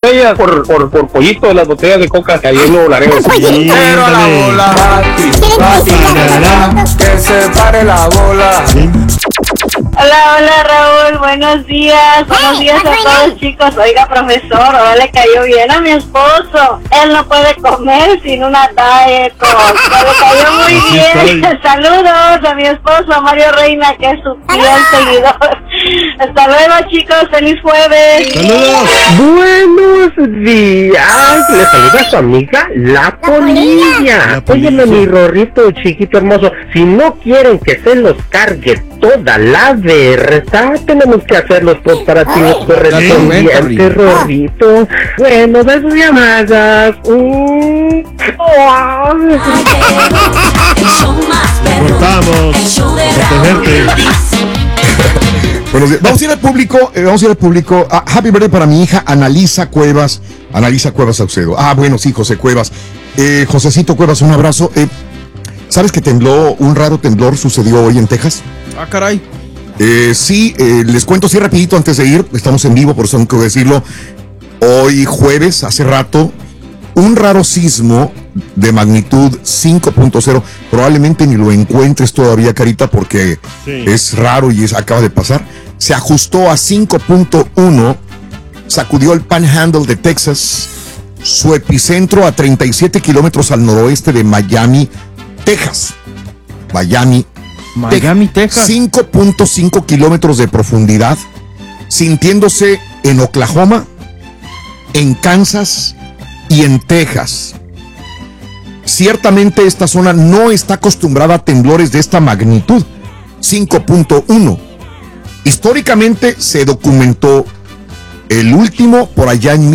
botellas por pollito de las botellas de coca que ahí en Nuevo Laredo. Pero a la bola, que se pare la bola. Hola Raúl, buenos días a todos chicos. Oiga profesor, ahora le cayó bien a mi esposo. Él no puede comer sin una diet Coke. Le cayó muy bien. Saludos a mi esposo Mario Reina, que es su fiel seguidor. Hasta luego chicos, feliz jueves. ¡Saludos! Buenos días, le saluda a su amiga La Polilla. Óyeme mi Rorrito chiquito hermoso, si no quieren que se los cargue toda la verdad, tenemos que hacerlos para ti correspondiente, Rorrito. Bueno, de sus llamadas. Cortamos. Protegerte. Buenos días. Vamos a ir al público. Happy birthday para mi hija Analisa Cuevas Saucedo. Bueno, sí, José Cuevas. Josecito Cuevas, un abrazo. ¿Sabes que un raro temblor sucedió hoy en Texas? Caray. Sí, les cuento así rapidito antes de ir. Estamos en vivo, por eso tengo que decirlo. Hoy jueves, hace rato, un raro sismo de magnitud 5.0. Probablemente ni lo encuentres todavía, Carita, porque es raro y acaba de pasar. Se ajustó a 5.1, sacudió el Panhandle de Texas, su epicentro a 37 kilómetros al noroeste de Miami, Texas. Miami, Texas. 5.5 kilómetros de profundidad, sintiéndose en Oklahoma, en Kansas y en Texas. Ciertamente esta zona no está acostumbrada a temblores de esta magnitud, 5.1. Históricamente se documentó el último por allá en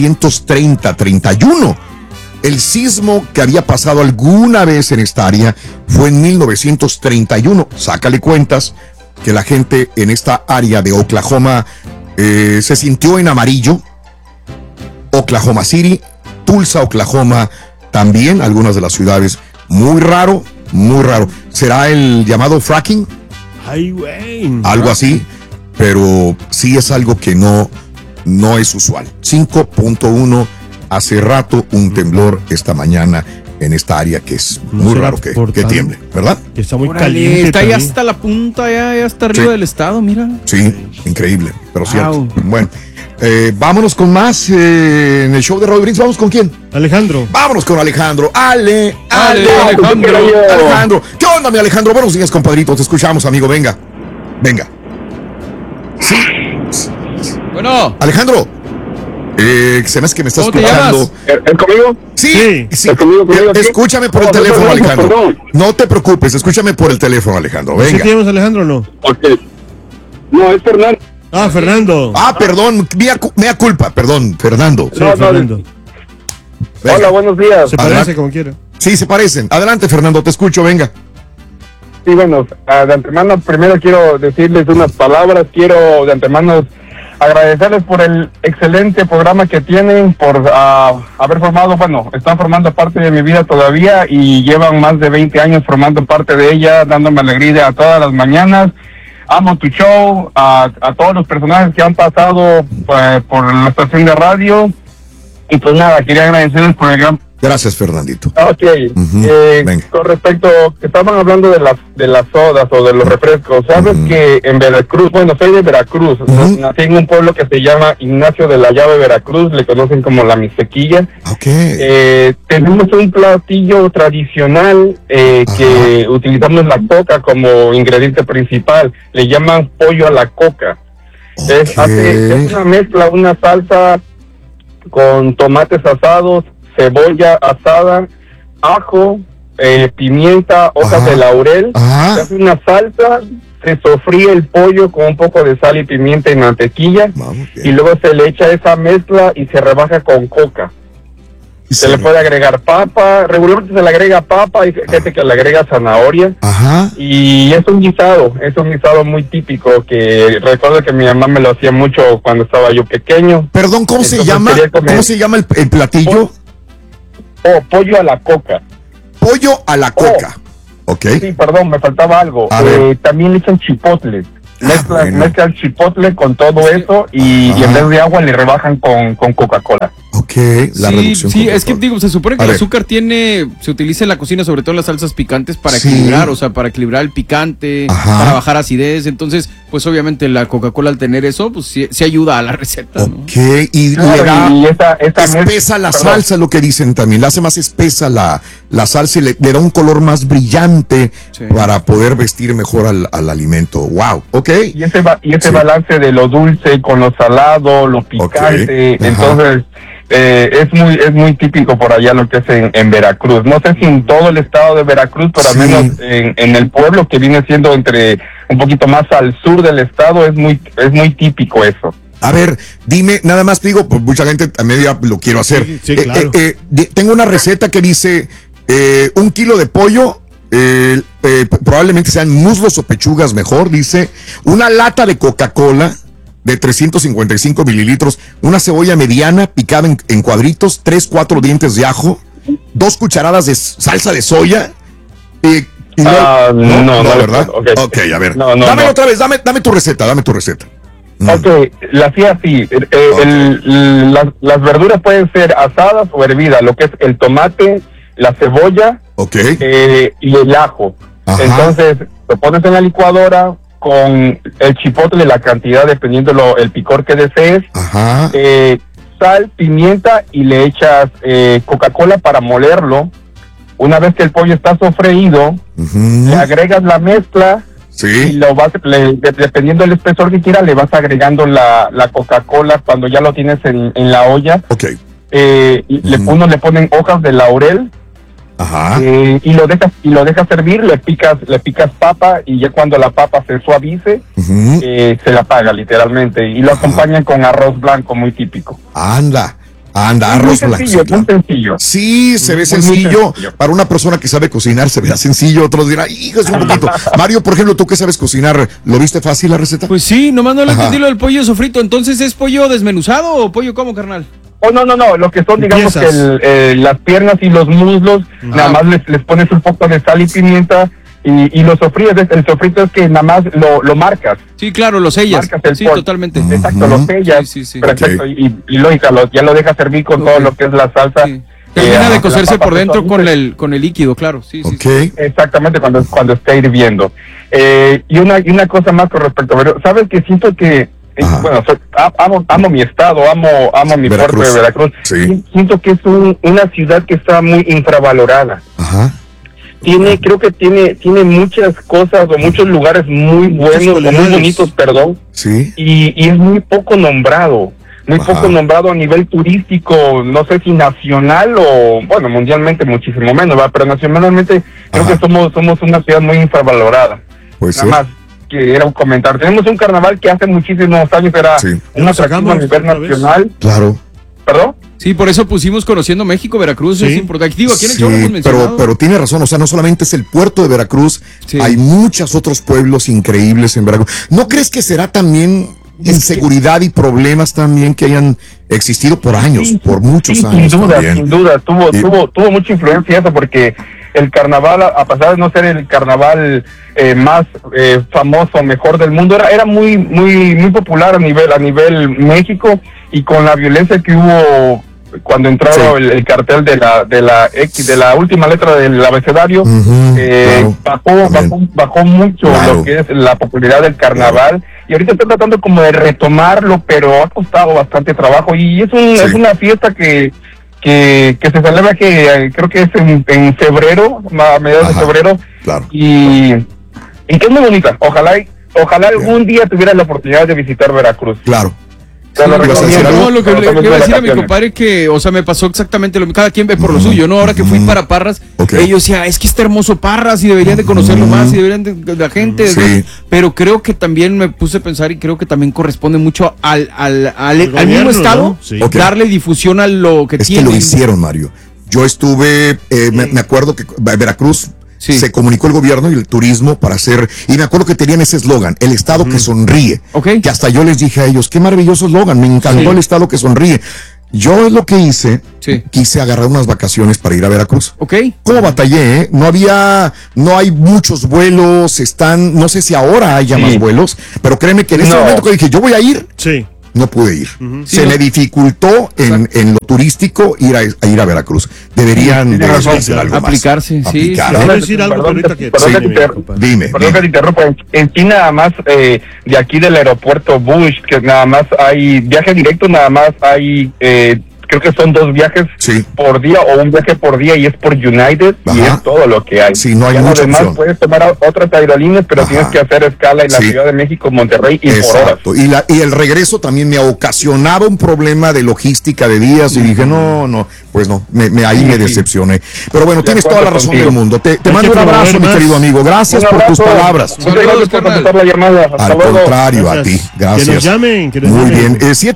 1930-31. El sismo que había pasado alguna vez en esta área fue en 1931. Sácale cuentas que la gente en esta área de Oklahoma se sintió en amarillo. Oklahoma City, Tulsa, Oklahoma, también algunas de las ciudades. Muy raro, muy raro. ¿Será el llamado fracking? Ay, güey. Algo así, pero sí es algo que no es usual. 5.1, hace rato un temblor esta mañana en esta área que es muy raro que tiemble, ¿verdad? Que está muy caliente. Está ya hasta la punta, ya hasta arriba del estado, mira. Sí, increíble, pero cierto. Bueno, vámonos con más en el show de Raúl Brindis. ¿Vamos con quién? Alejandro. Vámonos con Alejandro. Alejandro. ¿Qué onda, mi Alejandro? Buenos días, compadrito. Te escuchamos, amigo. Venga. Sí. Bueno. Alejandro. Se me hace que me estás escuchando. ¿Es conmigo? Sí. ¿Conmigo? Escúchame por el teléfono, Alejandro. Perdón. No te preocupes, escúchame por el teléfono, Alejandro. Venga. ¿Sí tenemos Alejandro o no? Okay. No, es Fernando. Fernando. Perdón, mea culpa, perdón, Fernando. Sí, Fernando. Venga. Hola, buenos días. Se parece como quiera. Sí, se parecen. Adelante, Fernando, te escucho, venga. Sí, bueno, de antemano primero quiero decirles unas palabras. Quiero de antemano agradecerles por el excelente programa que tienen, por haber formado, están formando parte de mi vida todavía y llevan más de 20 años formando parte de ella, dándome alegría a todas las mañanas. Amo tu show, a todos los personajes que han pasado por la estación de radio. Y pues nada, quería agradecerles por el gran... Gracias, Fernandito. Ok, con respecto, estaban hablando de las sodas o de los refrescos. Sabes que en Veracruz, soy de Veracruz, nací en un pueblo que se llama Ignacio de la Llave, Veracruz, le conocen como la Mixtequilla. Tenemos un platillo tradicional que utilizamos la coca como ingrediente principal, le llaman pollo a la coca. Es una mezcla, una salsa con tomates asados, cebolla asada, ajo, pimienta, hojas de laurel. Se hace una salsa, se sofríe el pollo con un poco de sal y pimienta y mantequilla, y luego se le echa esa mezcla y se rebaja con coca. Se le puede agregar papa, regularmente se le agrega papa, y gente que le agrega zanahoria. Y es un guisado muy típico que recuerdo que mi mamá me lo hacía mucho cuando estaba yo pequeño. Perdón, ¿cómo se llama? ¿Cómo se llama el platillo? Pollo a la coca. Pollo a la coca. Ok. Sí, perdón, me faltaba algo. También le echan chipotles. mezcla el chipotle con todo eso y en vez de agua le rebajan con Coca-Cola. Ok, la reducción. Sí, es que digo, se supone que el azúcar se utiliza en la cocina, sobre todo en las salsas picantes, para equilibrar, o sea, para equilibrar el picante, para bajar acidez. Entonces, pues obviamente la Coca-Cola al tener eso, pues sí ayuda a la receta, ¿no? Ok, y espesa la salsa, lo que dicen también, la hace más espesa la salsa y le da un color más brillante para poder vestir mejor al alimento. Wow, ok. Y ese balance de lo dulce con lo salado, lo picante, entonces es muy típico por allá lo que es en Veracruz. No sé si en todo el estado de Veracruz, pero al menos en el pueblo que viene siendo un poquito más al sur del estado, es muy típico eso. A ver, dime, nada más digo, pues mucha gente también ya lo quiero hacer. Sí, claro. Tengo una receta que dice 1 kilo de pollo, probablemente sean muslos o pechugas mejor, dice una lata de Coca-Cola de 355 mililitros, una cebolla mediana picada en cuadritos, 3-4 dientes de ajo, 2 cucharadas de salsa de soya. No, ¿verdad? Okay, a ver. Dame otra vez, dame tu receta. Ok, la hacía así. Las verduras pueden ser asadas o hervidas, lo que es el tomate, la cebolla y el ajo. Entonces, lo pones en la licuadora con el chipotle, la cantidad dependiendo el picor que desees, sal, pimienta y le echas Coca-Cola para molerlo. Una vez que el pollo está sofreído, le agregas la mezcla y lo vas, dependiendo del espesor que quieras, le vas agregando la Coca-Cola cuando ya lo tienes en la olla. Uno le ponen hojas de laurel. Y lo dejas servir, le picas papa y ya cuando la papa se suavice, se la apaga literalmente y lo acompañan con arroz blanco muy típico. Anda, arroz blanco. Muy sencillo. Sí, se ve sencillo. Para una persona que sabe cocinar se ve sencillo, otros dirán, hijo, es un poquito. Mario, por ejemplo, tú que sabes cocinar, ¿lo viste fácil la receta? Pues sí, nomás no le entendí lo del pollo sofrito. Entonces, ¿es pollo desmenuzado o pollo cómo, carnal? No, lo que son, digamos, que las piernas y los muslos, nada más les pones un poco de sal y pimienta y lo sofríes. El sofrito es que nada más lo marcas. Sí, claro, lo sellas. Sí, totalmente. Exacto, lo sellas. Sí. Perfecto, y lógica, ya lo dejas servir con todo lo que es la salsa. Sí. Termina de cocerse por dentro con el líquido, claro. Sí. Exactamente, cuando está hirviendo. Y una cosa más con respecto a Veracruz. ¿Sabes que siento que bueno, amo mi estado, amo mi puerto de Veracruz. Siento que es una ciudad que está muy infravalorada. Creo que tiene muchas cosas o muchos lugares muy buenos, o muy bonitos, y es muy poco nombrado. Poco nombrado a nivel turístico, no sé si nacional o, bueno, mundialmente muchísimo menos, ¿verdad? Pero nacionalmente creo que somos una ciudad muy infravalorada. Nada más que era un comentario. Tenemos un carnaval que hace muchísimos años era un atractivo a nivel nacional. Claro. ¿Perdón? Sí, por eso pusimos Conociendo México, Veracruz, es importante. Digo, aquí en el show lo hemos mencionado. Pero tiene razón, o sea, no solamente es el puerto de Veracruz, hay muchos otros pueblos increíbles en Veracruz. ¿No crees que será también inseguridad y problemas también que hayan existido por años, por muchos años? Sin duda, tuvo mucha influencia eso, porque el carnaval, a pesar de no ser el carnaval más famoso, mejor del mundo, era muy popular a nivel México, y con la violencia que hubo cuando entró el cartel de la última letra del abecedario, bajó mucho lo que es la popularidad del carnaval, y ahorita está tratando como de retomarlo, pero ha costado bastante trabajo, y es una fiesta que se celebra, que creo que es en febrero, a mediados de febrero, y que es muy bonita. Ojalá algún día tuvieras la oportunidad de visitar Veracruz. Claro. Lo que le iba a decir a mi compadre, que, o sea, me pasó exactamente lo mismo. Cada quien ve por lo suyo, ¿no? Ahora que fui para Parras, ellos decían, es que está hermoso Parras y deberían de conocerlo más y deberían de la gente. Pero creo que también me puse a pensar, y creo que también corresponde mucho al mismo estado, ¿no? Darle difusión a lo que tiene. Es que lo hicieron, Mario. Yo estuve, me acuerdo que Veracruz se comunicó el gobierno y el turismo para hacer, y me acuerdo que tenían ese eslogan, el estado que sonríe, que hasta yo les dije a ellos, qué maravilloso eslogan, me encantó el estado que sonríe. Yo es lo que hice. Sí. Quise agarrar unas vacaciones para ir a Veracruz. Ok. ¿Cómo batallé? No hay muchos vuelos, no sé si ahora haya más vuelos, pero créeme que en ese momento que dije, yo voy a ir, no pude ir. Se me dificultó en lo turístico ir a Veracruz. Deberían de hacer algo aplicarse, más. sí. Perdón que te interrumpa. En China nada más, de aquí del aeropuerto Bush, que nada más hay viajes directos, nada más hay... creo que son 2 viajes por día o un viaje por día y es por United. Y es todo lo que hay. Sí, no hay mucha además opción. Puedes tomar otras aerolíneas, pero tienes que hacer escala en la Ciudad de México, Monterrey y por horas. Y el regreso también me ocasionaba un problema de logística de días y dije, ahí me decepcioné. Pero bueno, tienes toda la razón del mundo. Te mando un abrazo, mi querido amigo. Gracias por tus palabras. Muchas gracias por contestar la llamada. Al contrario, a ti. Gracias. Que nos llamen. Muy bien.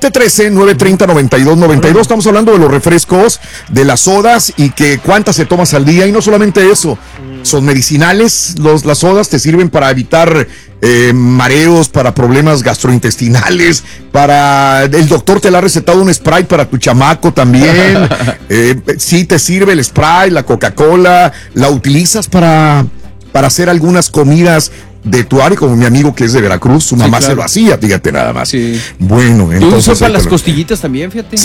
713-930-9292. Estamos hablando de los refrescos, de las sodas y que cuántas se tomas al día. Y no solamente eso, son medicinales. Las sodas te sirven para evitar mareos, para problemas gastrointestinales, el doctor te la ha recetado un spray para tu chamaco también. Sí te sirve el spray, la Coca-Cola, la utilizas para hacer algunas comidas de tu área, como mi amigo que es de Veracruz, su mamá se lo hacía, fíjate nada más. Sí. Bueno, entonces... ¿Tú usas para las costillitas también, fíjate?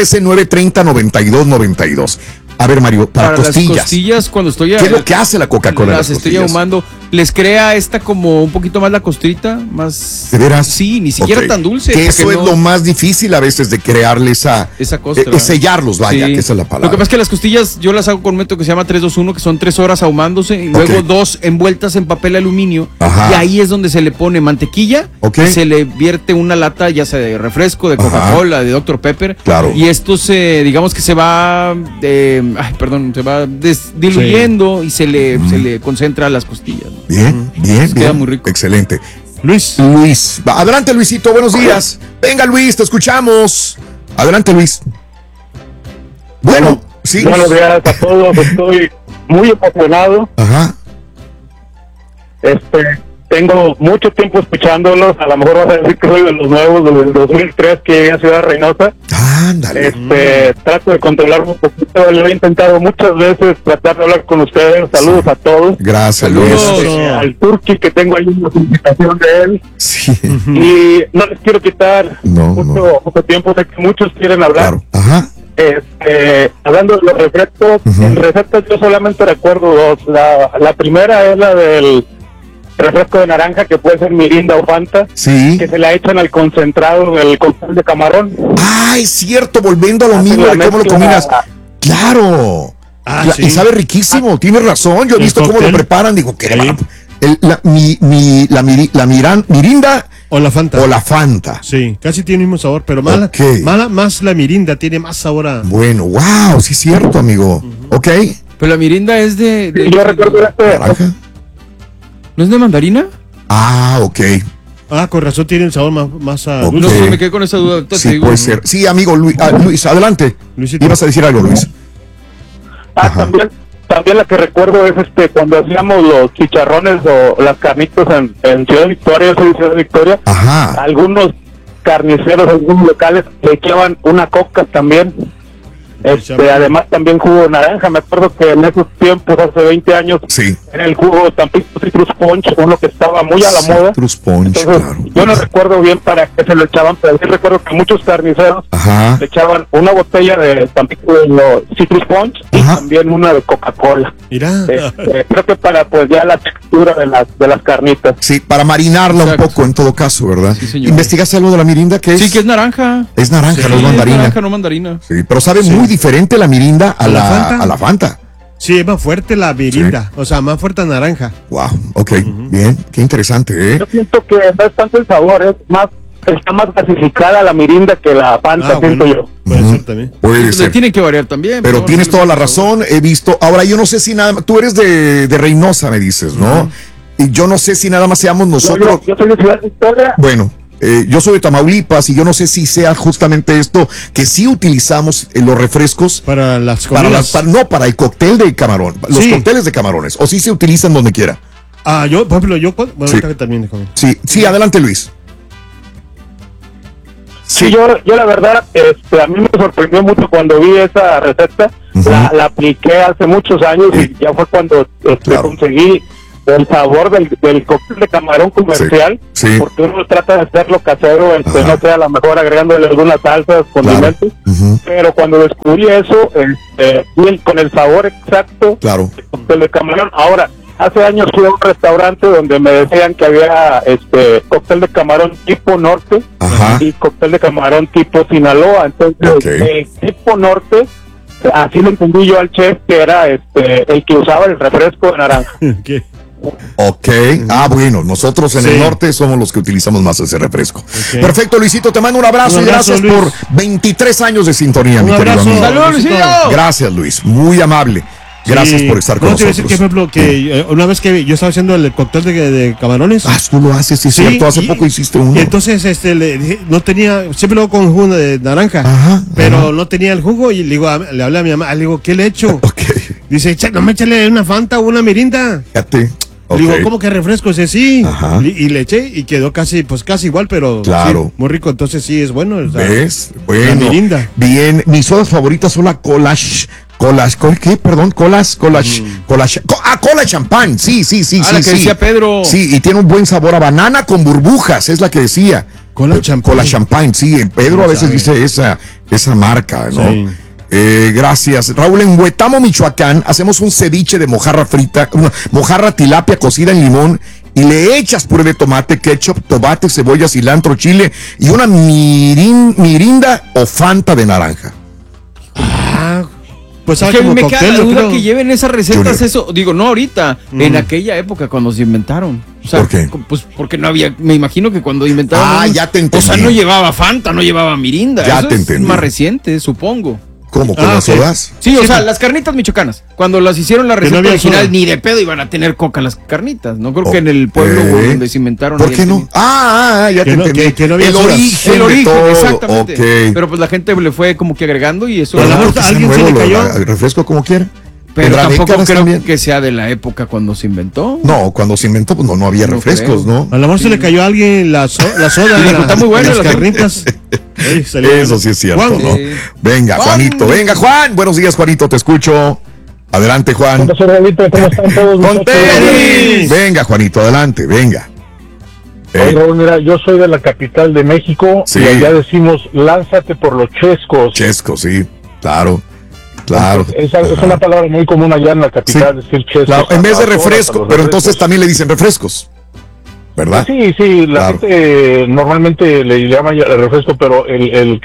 713-930-9292. A ver, Mario, para costillas. Las costillas, cuando estoy... ¿Qué es lo que hace la Coca-Cola? Las estoy ahumando. Les crea como un poquito más la costrita, más... ¿De veras? Sí, ni siquiera tan dulce. Que eso es lo más difícil a veces de crearle esa costra. Sellarlos, vaya, que esa es la palabra. Lo que pasa es que las costillas yo las hago con un método que se llama 3-2-1, que son 3 horas ahumándose y luego 2 envueltas en papel aluminio. Y ahí es donde se le pone mantequilla y se le vierte una lata, ya sea de refresco, de Coca-Cola, de Dr. Pepper. Claro. Y esto digamos que se va diluyendo y se le concentra a las costillas, ¿no? Bien. Queda muy rico. Excelente. Luis. Adelante, Luisito, buenos días. Venga, Luis, te escuchamos. Adelante, Luis. Bueno, sí. Buenos días a todos, estoy muy emocionado. Tengo mucho tiempo escuchándolos, a lo mejor vas a decir que soy de los nuevos, del 2003 que llegué a Ciudad Reynosa. Ándale. Trato de controlarme un poquito, lo he intentado muchas veces, tratar de hablar con ustedes. Saludos a todos. Gracias, Luis. Al Turki, que tengo ahí una invitación de él. Sí. Y no les quiero quitar mucho tiempo, sé que muchos quieren hablar. Claro. Hablando de los refrescos, en recetas yo solamente recuerdo 2. La primera es la del refresco de naranja, que puede ser Mirinda o Fanta, que se la echan al concentrado del cóctel de camarón. Es cierto, volviendo a lo mismo de cómo lo combinas. Claro. Y sabe riquísimo, tienes razón. Yo he visto cómo lo preparan, digo, ¿qué la Mirinda o la Fanta? O la Fanta. Sí, casi tiene el mismo sabor, pero más la Mirinda tiene más sabor a... Bueno, wow, sí es cierto, amigo. Pero la Mirinda es de yo recuerdo naranja. ¿No es de mandarina? Con razón tiene el sabor más dulce. No sé, me quedé con esa duda. Sí, puede ser. Sí, amigo, Luis, adelante. Luisito. Ibas a decir algo, Luis. También la que recuerdo es cuando hacíamos los chicharrones o las carnitas en Ciudad Victoria, yo soy de Ciudad Victoria. Algunos carniceros, algunos locales le echaban una coca también. Además también jugo de naranja. Me acuerdo que en esos tiempos, hace 20 años, era el jugo Tampico Citrus Punch, uno que estaba muy a la moda. Citrus Punch, entonces, yo no recuerdo bien para qué se lo echaban, pero sí recuerdo que muchos carniceros le echaban una botella de Tampico de Citrus Punch y también una de Coca-Cola. Mira. Creo que para ya la textura de las carnitas. Sí, para marinarla un poco en todo caso, ¿verdad? Sí, señor. ¿Investigaste algo de la Mirinda? ¿Qué es? Sí, que es naranja. Es naranja, no es mandarina. Es naranja, no mandarina. Sí, pero sabe muy diferente la Mirinda a la Fanta. Sí, es más fuerte la Mirinda, o sea, más fuerte la naranja. Wow, bien, qué interesante, Yo siento que no es tanto el sabor, está más gasificada la Mirinda que la Fanta, siento yo. Puede ser también. Puede ser. Tiene que variar también. Pero tienes toda la razón, he visto, ahora yo no sé si nada, tú eres de Reynosa, me dices, ¿no? Y yo no sé si nada más seamos nosotros. Yo soy de Ciudad Victoria. Bueno. Yo soy de Tamaulipas y yo no sé si sea justamente esto que sí utilizamos los refrescos para las comidas. Para el cóctel de camarón, los cócteles de camarones, o sí se utilizan donde quiera. Por ejemplo, ahorita que termine con él. Sí, adelante, Luis. Sí, yo la verdad, a mí me sorprendió mucho cuando vi esa receta. La apliqué hace muchos años y ya fue cuando conseguí el sabor del cóctel de camarón comercial, porque uno trata de hacerlo casero, no sea a lo mejor agregándole algunas salsas, condimentos, pero cuando descubrí eso, con el sabor exacto del cóctel de camarón. Ahora, hace años fui a un restaurante donde me decían que había cóctel de camarón tipo norte y cóctel de camarón tipo Sinaloa. Entonces, tipo norte, así lo entendí yo al chef, que era el que usaba el refresco de naranja. Bueno, nosotros en el norte somos los que utilizamos más ese refresco. Perfecto, Luisito, te mando un abrazo y gracias Luis por 23 años de sintonía, mi querido amigo. ¡Saludos, Luisito! Gracias, Luis, muy amable. Gracias por estar con nosotros. Decir que, por ejemplo, que una vez que yo estaba haciendo el cóctel de camarones. Tú lo haces, sí, cierto. Hace poco hiciste uno. Y entonces no tenía, siempre lo hago con jugo de naranja, pero no tenía el jugo y le hablé a mi mamá, le digo, ¿qué le he hecho? Dice, no me échale una Fanta o una Mirinda. Fíjate. Digo, ¿cómo que refresco? Dice, sí. Y le eché y quedó casi igual, pero muy rico. Entonces sí, es bueno. ¿Ves? Bueno. La Mirinda. Bien. Mis sodas favoritas son la ¿qué? Perdón, cola champán. Sí. La que decía Pedro. Sí, y tiene un buen sabor a banana con burbujas, es la que decía. Cola champán, sí. Pedro a veces dice esa marca, ¿no? Sí. Gracias. Raúl, en Huetamo, Michoacán, hacemos un ceviche de mojarra frita, mojarra tilapia cocida en limón, y le echas puré de tomate, ketchup, tomate, cebolla, cilantro, chile, y una mirinda o Fanta de naranja. Pues es que me queda la duda que lleven esas recetas, eso, digo, no ahorita, en aquella época cuando se inventaron. O sea, ¿por qué? Pues porque no había, me imagino que cuando inventaron. Ya te entendí. O sea, no llevaba Fanta, no llevaba mirinda. Ya eso te entendí. Es más reciente, supongo. ¿Cómo? ¿Con las sodas? Sí, o sea, las carnitas michoacanas. Cuando las hicieron la receta original, ni de pedo iban a tener coca las carnitas. No creo que en el pueblo donde se inventaron. ¿Por qué no? Ya te entendí. Que no había el origen, exactamente. Pero pues la gente le fue como que agregando y eso. A alguien se le cayó. El refresco como quiera. Pero tampoco creo que sea de la época cuando se inventó. No, cuando se inventó, pues no había refrescos, ¿no? A lo mejor se le cayó a alguien la soda. Está muy buena las carnitas. Eso sí es cierto, Juan, ¿no? Venga, Juanito. Venga, Juan. Buenos días, Juanito. Te escucho. Adelante, Juan. ¿Cómo están todos? ¡Con tenis! Venga, Juanito, adelante. Venga. Raúl, mira, yo soy de la capital de México y allá decimos, lánzate por los chescos. Chescos, sí. Claro. Es una palabra muy común allá en la capital, decir chescos. Claro, en vez de refresco, pero entonces también le dicen refrescos, ¿verdad? Sí, la gente normalmente le llama refresco, pero el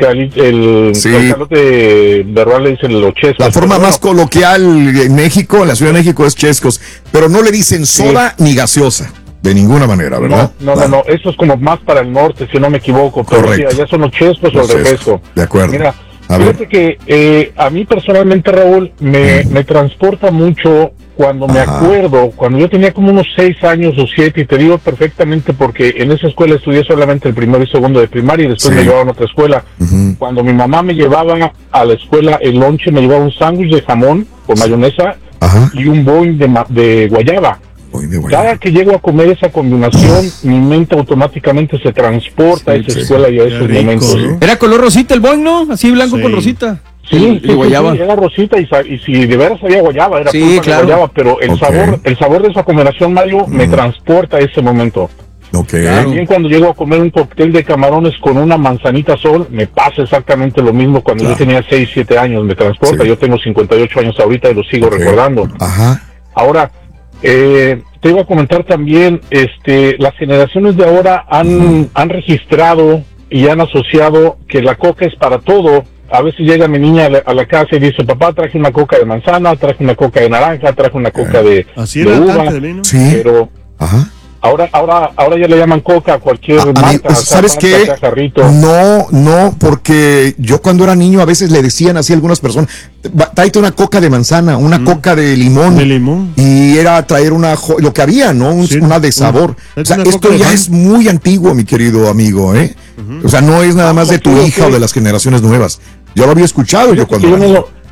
calote verbal le dicen los chescos. La forma más coloquial en México, en la Ciudad de México, es chescos, pero no le dicen soda ni gaseosa. De ninguna manera, ¿verdad? No, eso es como más para el norte, si no me equivoco. Pero sí, allá son los chescos o el refresco. De acuerdo. Mira, fíjate que a mí personalmente, Raúl, me transporta mucho cuando me acuerdo, cuando yo tenía como unos 6 años o 7, y te digo perfectamente porque en esa escuela estudié solamente el primero y segundo de primaria y después me llevaban a otra escuela. Cuando mi mamá me llevaba a la escuela el lonche, me llevaba un sándwich de jamón con mayonesa y un boing de guayaba. Cada que llego a comer esa combinación, mi mente automáticamente se transporta a esa escuela y a esos momentos. Era color rosita el boing, ¿no? Así blanco con rosita. Sí, guayaba. Sí, era rosita y si de veras había guayaba, era pulpa de guayaba, pero el sabor de esa combinación, Mario, me transporta a ese momento. También cuando llego a comer un cóctel de camarones con una manzanita sol, me pasa exactamente lo mismo cuando yo tenía 6, 7 años, me transporta. Yo tengo 58 años ahorita y lo sigo recordando. Ahora, te iba a comentar también, las generaciones de ahora han registrado y han asociado que la coca es para todo. A veces llega mi niña a la casa y dice, papá, traje una coca de manzana, traje una coca de naranja, traje una coca de uva, pero ahora ya le llaman coca a cualquier marca. ¿Sabes qué? No, porque yo cuando era niño a veces le decían así a algunas personas, tráete una coca de manzana, una coca de limón. Y era traer lo que había, ¿no? Una de sabor. O sea, esto ya es muy antiguo, mi querido amigo, ¿eh? O sea, no es nada más de tu hija o de las generaciones nuevas. Yo lo había escuchado yo cuando era niño.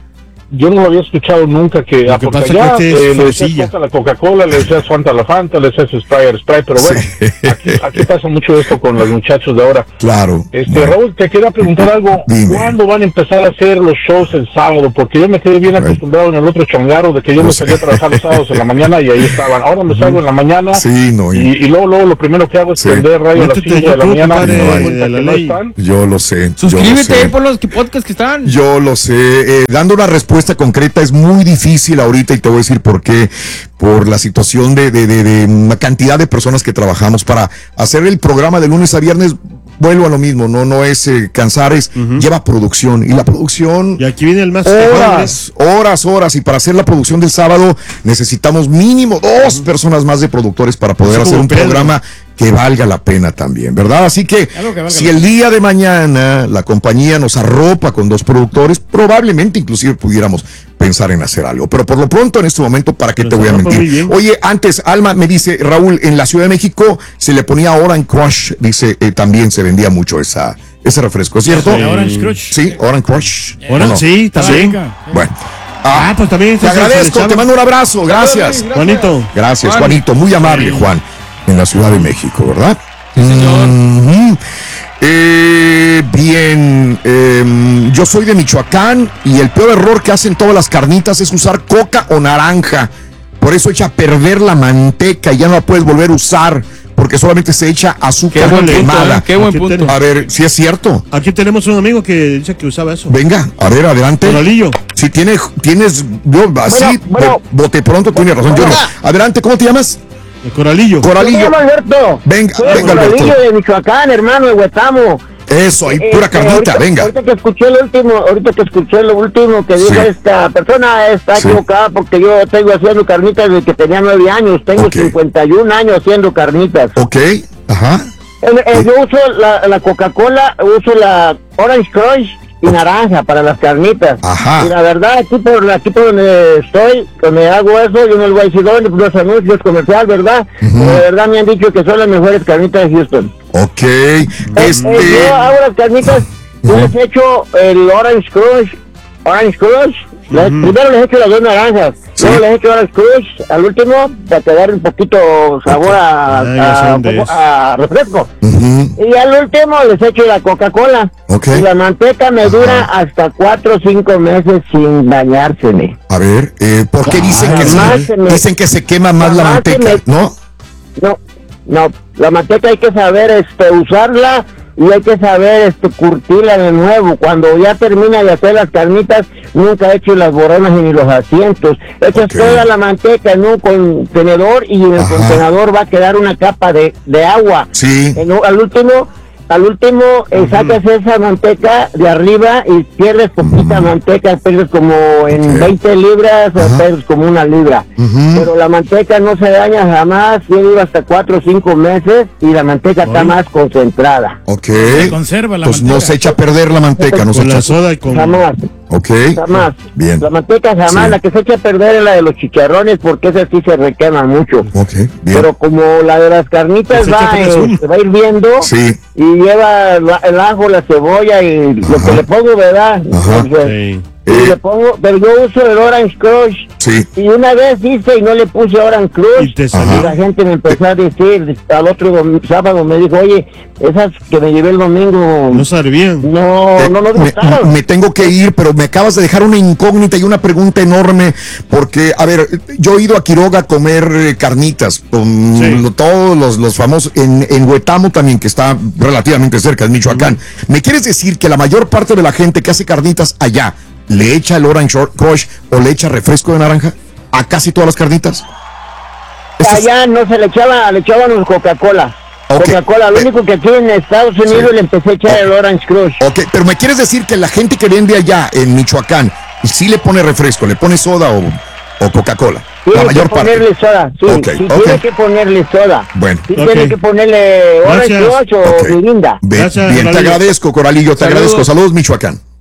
yo no lo había escuchado nunca que Lo que porque pasa allá es que es le decías fresilla. Fanta a la Coca-Cola, le decías Fanta a la Fanta, le decías Sprite al Sprite, pero bueno, aquí pasa mucho esto con los muchachos de ahora. Claro. Bueno. Raúl, te quería preguntar algo. Dime. ¿Cuándo van a empezar a hacer los shows el sábado? Porque yo me quedé bien acostumbrado en el otro chongaro de que yo me salía a trabajar los sábados en la mañana y ahí estaban. Ahora me salgo en la mañana y luego lo primero que hago es prender radio a las 5 de la mañana. Yo lo sé. Suscríbete por los podcasts que están. Yo lo sé. Dando una respuesta concreta es muy difícil ahorita y te voy a decir por qué. Por la situación de una cantidad de personas que trabajamos para hacer el programa de lunes a viernes. Vuelvo a lo mismo, no es cansar, lleva producción, y la producción... Y aquí viene el más... Horas, y para hacer la producción del sábado necesitamos mínimo 2 personas más de productores para poder hacer un programa que valga la pena también, ¿verdad? Así que si el día de mañana la compañía nos arropa con 2 productores, probablemente inclusive pudiéramos pensar en hacer algo, pero por lo pronto en este momento, ¿para qué te voy a mentir? Oye, antes Alma me dice, Raúl, en la Ciudad de México se le ponía Orange Crush, dice, también se vendía mucho ese refresco, ¿es cierto? Sí. Orange Crush. Sí, Orange Crush. Orange, sí, también. Bueno. Pues también te agradezco, te mando un abrazo, gracias. Juanito. Gracias, Juanito, muy amable, Juan, en la Ciudad de México, ¿verdad? Sí, señor. Bien, yo soy de Michoacán y el peor error que hacen todas las carnitas es usar coca o naranja. Por eso echa a perder la manteca y ya no la puedes volver a usar porque solamente se echa azúcar quemada. Qué buen punto. A ver, si es cierto. Aquí tenemos un amigo que dice que usaba eso. Venga, a ver, adelante. Coralillo. Si tienes, así, bote pronto, tienes razón. Adelante, ¿cómo te llamas? El Coralillo. Coralillo. Me llamo Alberto. Venga, Alberto. Alberto. De Michoacán, hermano, de Huetamo. Eso, ahí pura carnita, venga. Ahorita que escuché lo último que dijo esta persona, está equivocada porque yo tengo haciendo carnitas desde que tenía 9 años. Tengo 51 años haciendo carnitas. Ok, ajá. Yo uso la Coca-Cola, uso la Orange Crush y naranja para las carnitas. Ajá. Y la verdad, aquí por donde estoy, donde hago eso, yo no le voy a decir dónde, los anuncios comercial, ¿verdad? Pero de verdad me han dicho que son las mejores carnitas de Houston. Ok. Yo hago las carnitas, yo les echo el Orange Crush. Primero les echo las 2 naranjas, luego les echo Orange Crush, al último, para que dar un poquito sabor a refresco. Y al último les echo la Coca-Cola. Y la manteca me dura hasta 4 o 5 meses sin dañárseme. A ver, ¿por qué dicen que se quema más la manteca? No, la manteca hay que saber usarla y hay que saber curtirla de nuevo. Cuando ya termina de hacer las carnitas, nunca he hecho las boronas ni los asientos. Echas toda la manteca en un contenedor y en el contenedor va a quedar una capa de agua. Sí. Al último sacas esa manteca de arriba y pierdes poquita manteca, pierdes como en 20 libras o pierdes como 1 libra. Pero la manteca no se daña jamás, lleva hasta 4 o 5 meses y la manteca está más concentrada. Se conserva la manteca. No se echa a perder la manteca, no se echa. La soda y con... Jamás. Jamás. Bien. La manteca jamás, la que se echa a perder es la de los chicharrones porque esa sí se requema mucho. Bien. Pero como la de las carnitas se va hirviendo y lleva el ajo, la cebolla y lo que le pongo, ¿verdad? Y le pongo, pero yo uso el Orange Crush. Y una vez hice y no le puse Orange Crush. Y la gente me empezó a decir, al otro sábado me dijo, oye, esas que me llevé el domingo no servían. No gustaron. Me tengo que ir, pero me acabas de dejar una incógnita y una pregunta enorme, porque, a ver, yo he ido a Quiroga a comer carnitas, con todos los famosos, en Huetamo también, que está relativamente cerca de Michoacán. ¿Me quieres decir que la mayor parte de la gente que hace carnitas allá le echa el Orange Crush o le echa refresco de naranja a casi todas las carnitas? Allá no se le echaban Coca-Cola. Coca-Cola, lo único que aquí en Estados Unidos le empecé a echar el Orange Crush. Pero me quieres decir que la gente que vende allá en Michoacán sí le pone refresco, le pone soda o Coca-Cola. La mayor parte. Soda, tiene que ponerle soda. Bueno. Tiene que ponerle Orange Crush o Mirinda. Bien, te agradezco, Coralillo, te agradezco. Saludos, Michoacán.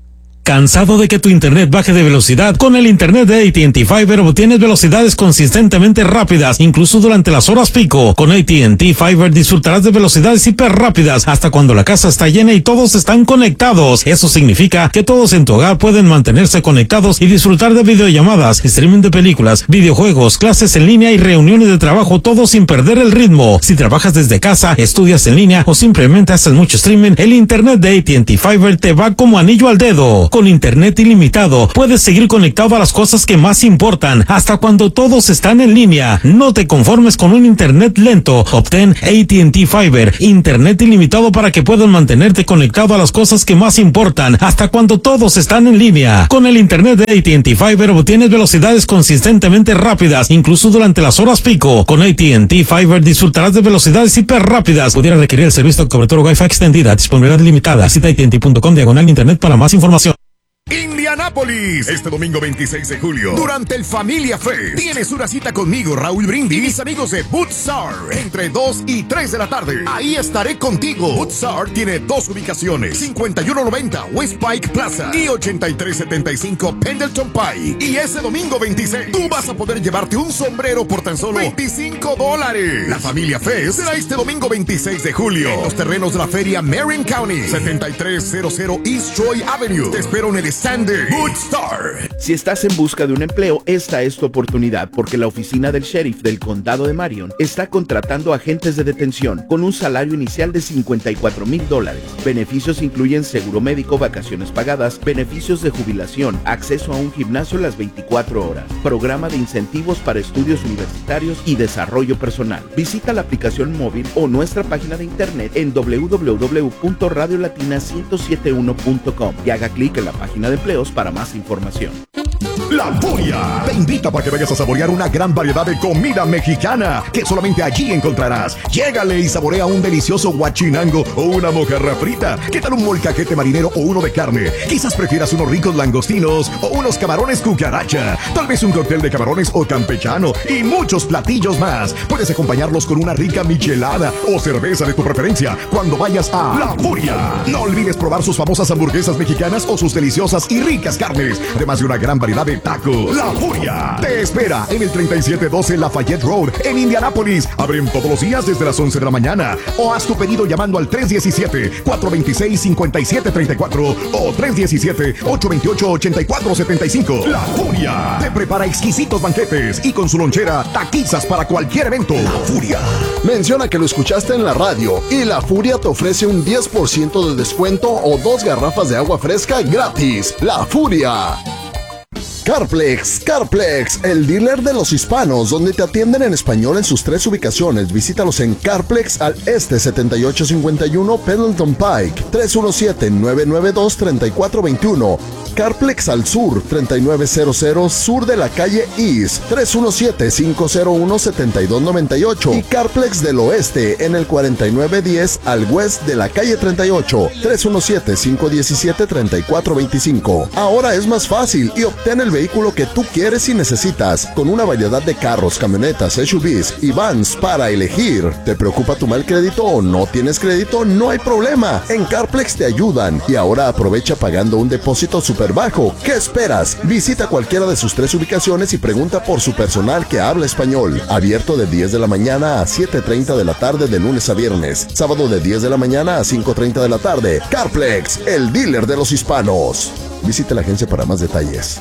¿Cansado de que tu internet baje de velocidad? Con el internet de AT&T Fiber obtienes velocidades consistentemente rápidas, incluso durante las horas pico. Con AT&T Fiber disfrutarás de velocidades hiper rápidas hasta cuando la casa está llena y todos están conectados. Eso significa que todos en tu hogar pueden mantenerse conectados y disfrutar de videollamadas, streaming de películas, videojuegos, clases en línea y reuniones de trabajo, todo sin perder el ritmo. Si trabajas desde casa, estudias en línea o simplemente haces mucho streaming, el internet de AT&T Fiber te va como anillo al dedo. Con internet ilimitado, puedes seguir conectado a las cosas que más importan, hasta cuando todos están en línea. No te conformes con un internet lento. Obtén AT&T Fiber, internet ilimitado para que puedas mantenerte conectado a las cosas que más importan, hasta cuando todos están en línea. Con el internet de AT&T Fiber obtienes velocidades consistentemente rápidas, incluso durante las horas pico. Con AT&T Fiber disfrutarás de velocidades hiper rápidas. Pudiera requerir el servicio de cobertura Wi-Fi extendida, disponibilidad limitada. Visita AT&T.com/internet para más información. Indianápolis, este domingo 26 de julio, durante el Familia Fest, tienes una cita conmigo, Raúl Brindis, y mis amigos de Bootstar, entre 2 y 3 de la tarde. Ahí estaré contigo. Bootstar tiene dos ubicaciones, 5190 West Pike Plaza y 8375 Pendleton Pike. Y ese domingo 26, tú vas a poder llevarte un sombrero por tan solo $25. La Familia Fest será este domingo 26 de julio, en los terrenos de la feria Marin County, 7300 East Troy Avenue. Te espero en el Standard Bootstar. Si estás en busca de un empleo, esta es tu oportunidad, porque la oficina del sheriff del condado de Marion está contratando agentes de detención con un salario inicial de $54,000. Beneficios incluyen seguro médico, vacaciones pagadas, beneficios de jubilación, acceso a un gimnasio las 24 horas, programa de incentivos para estudios universitarios y desarrollo personal. Visita la aplicación móvil o nuestra página de internet en www.radiolatina1071.com y haga clic en la página de empleos para más información. La Furia te invita para que vayas a saborear una gran variedad de comida mexicana que solamente allí encontrarás. Llégale y saborea un delicioso guachinango o una mojarra frita. ¿Qué tal un molcajete marinero o uno de carne? Quizás prefieras unos ricos langostinos o unos camarones cucaracha. Tal vez un cóctel de camarones o campechano y muchos platillos más. Puedes acompañarlos con una rica michelada o cerveza de tu preferencia cuando vayas a La Furia. No olvides probar sus famosas hamburguesas mexicanas o sus deliciosas y ricas carnes, además de una gran variedad de tacos. La Furia te espera en el 3712 Lafayette Road en Indianápolis. Abren todos los días desde las 11 de la mañana. O haz tu pedido llamando al 317-426-5734 o 317-828-8475. La Furia te prepara exquisitos banquetes y con su lonchera taquizas para cualquier evento. La Furia. Menciona que lo escuchaste en la radio y La Furia te ofrece un 10% de descuento o 2 garrafas de agua fresca gratis. La Furia. Carplex, el dealer de los hispanos, donde te atienden en español en sus 3 ubicaciones. Visítalos en Carplex al este 7851 Pendleton Pike, 317-992-3421. Carplex al sur, 3900 sur de la calle East, 317-501-7298. Y Carplex del oeste en el 4910 al west de la calle 38, 317-517-3425. Ahora es más fácil y obtén el vehículo que tú quieres y necesitas, con una variedad de carros, camionetas, SUVs y vans para elegir. ¿Te preocupa tu mal crédito o no tienes crédito? No hay problema, en Carplex te ayudan. Y ahora aprovecha pagando un depósito súper bajo. ¿Qué esperas? Visita cualquiera de sus 3 ubicaciones y pregunta por su personal que habla español. Abierto de 10 de la mañana a 7:30 de la tarde de lunes a viernes. Sábado de 10 de la mañana a 5:30 de la tarde. Carplex, el dealer de los hispanos. Visite la agencia para más detalles.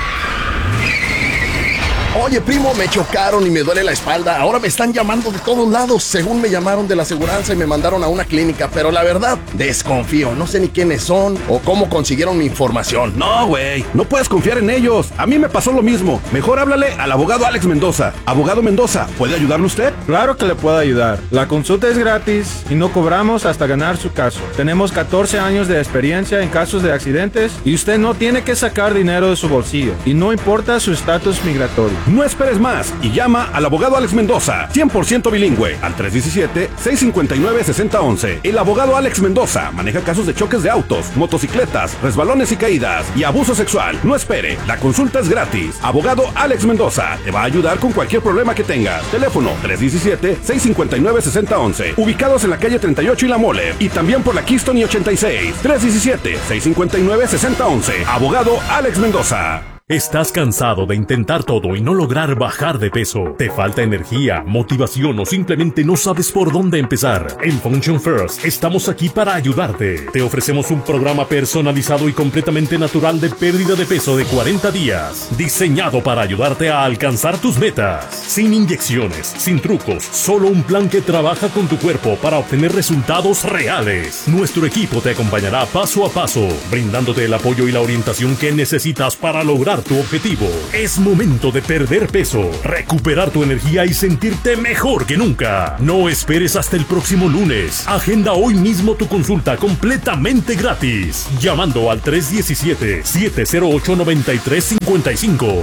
Oye, primo, me chocaron y me duele la espalda. Ahora me están llamando de todos lados. Según me llamaron de la aseguranza y me mandaron a una clínica. Pero la verdad, desconfío. No sé ni quiénes son o cómo consiguieron mi información. No, güey. No puedes confiar en ellos. A mí me pasó lo mismo. Mejor háblale al abogado Alex Mendoza. Abogado Mendoza, ¿puede ayudarle usted? Claro que le puedo ayudar. La consulta es gratis y no cobramos hasta ganar su caso. Tenemos 14 años de experiencia en casos de accidentes y usted no tiene que sacar dinero de su bolsillo. Y no importa su estatus migratorio. No esperes más y llama al abogado Alex Mendoza, 100% bilingüe, al 317-659-6011. El abogado Alex Mendoza maneja casos de choques de autos, motocicletas, resbalones y caídas y abuso sexual. No espere, la consulta es gratis. Abogado Alex Mendoza te va a ayudar con cualquier problema que tengas. Teléfono 317-659-6011. Ubicados en la calle 38 y La Mole, y también por la Keystone y 86. 317-659-6011. Abogado Alex Mendoza. ¿Estás cansado de intentar todo y no lograr bajar de peso? ¿Te falta energía, motivación o simplemente no sabes por dónde empezar? En Function First estamos aquí para ayudarte. Te ofrecemos un programa personalizado y completamente natural de pérdida de peso de 40 días, diseñado para ayudarte a alcanzar tus metas. Sin inyecciones, sin trucos, solo un plan que trabaja con tu cuerpo para obtener resultados reales. Nuestro equipo te acompañará paso a paso, brindándote el apoyo y la orientación que necesitas para lograr tu objetivo. Es momento de perder peso, recuperar tu energía y sentirte mejor que nunca. No esperes hasta el próximo lunes. Agenda hoy mismo tu consulta completamente gratis, llamando al 317-708-9355,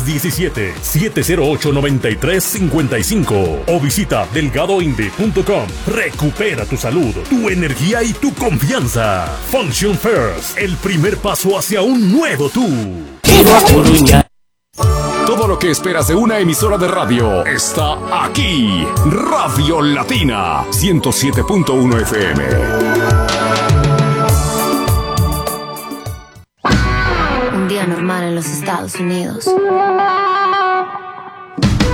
317-708-9355 o visita delgadoinde.com. Recupera tu salud, tu energía y tu confianza. Function First, el primer paso hacia un nuevo tú. Todo lo que esperas de una emisora de radio está aquí. Radio Latina 107.1 FM. Un día normal en los Estados Unidos.